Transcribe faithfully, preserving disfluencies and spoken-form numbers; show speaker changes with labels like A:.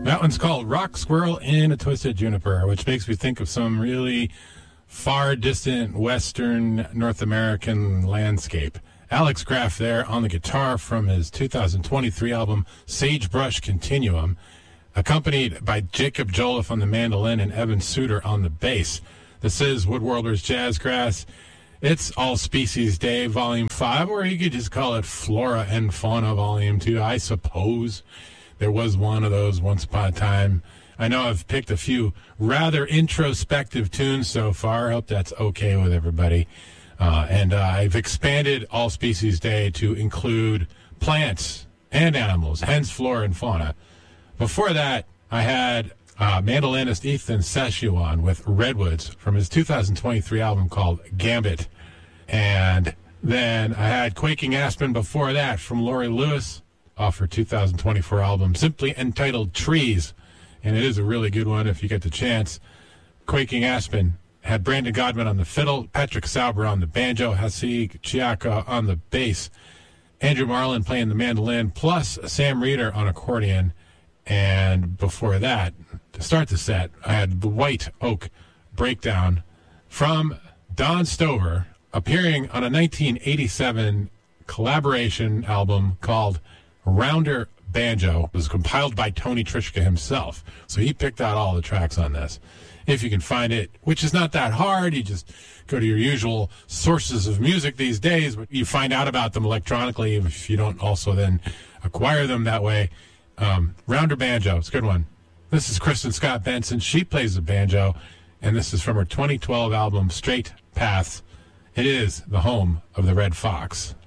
A: That one's called Rock Squirrel in a Twisted Juniper, which makes me think of some really far distant Western North American landscape. Alex Graff there on the guitar from his two thousand twenty-three album Sagebrush Continuum, accompanied by Jacob Joliffe on the mandolin and Evan Suter on the bass. This is Woodworlders Jazzgrass. It's All Species Day, Volume five, or you could just call it Flora and Fauna Volume two, I suppose. There was one of those once upon a time. I know I've picked a few rather introspective tunes so far. I hope that's okay with everybody. Uh, and uh, I've expanded All Species Day to include plants and animals, hence flora and fauna. Before that, I had uh, mandolinist Ethan Seshuan with Redwoods from his two thousand twenty-three album called Gambit. And then I had Quaking Aspen before that from Laurie Lewis off her two thousand twenty-four album simply entitled Trees. And it is a really good one if you get the chance. Quaking Aspen had Brandon Godman on the fiddle, Patrick Sauber on the banjo, Hasig Chiaka on the bass, Andrew Marlin playing the mandolin, plus Sam Reeder on accordion. And before that, to start the set, I had the White Oak Breakdown from Don Stover, appearing on a nineteen eighty-seven collaboration album called Rounder Banjo. It was compiled by Tony Trischka himself. So he picked out all the tracks on this. If you can find it, which is not that hard, you just go to your usual sources of music these days. You find out about them electronically if you don't also then acquire them that way. Um, Rounder Banjo, it's a good one. This is Kristen Scott Benson. She plays the banjo, and this is from her twenty twelve album Straight Paths. It is the home of the Red Fox.